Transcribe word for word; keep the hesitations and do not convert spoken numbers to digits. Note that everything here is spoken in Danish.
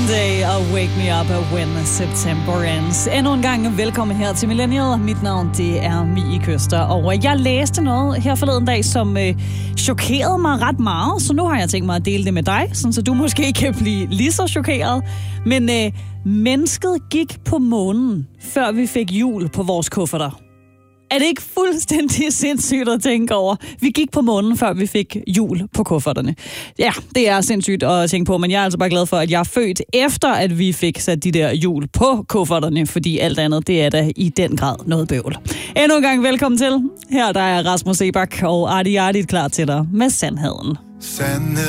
Day og Wake Me Up When September Ends. Endnu en gang velkommen her til Millennial. Mit navn det er Mie Køster, og jeg læste noget her forleden dag, som øh, chokerede mig ret meget, så nu har jeg tænkt mig at dele det med dig, sådan så du måske kan blive lige så chokeret. Men øh, mennesket gik på månen, før vi fik hjul på vores kufferter. Er det ikke fuldstændig sindssygt at tænke over? Vi gik på månen, før vi fik hjul på kufferterne. Ja, det er sindssygt at tænke på, men jeg er altså bare glad for, at jeg er født efter, at vi fik sat de der hjul på kufferterne, fordi alt andet, det er da i den grad noget bøvl. Endnu en gang velkommen til. Her der er Rasmus Sebak og Arti Arti klar til dig med sandheden. Sandhed.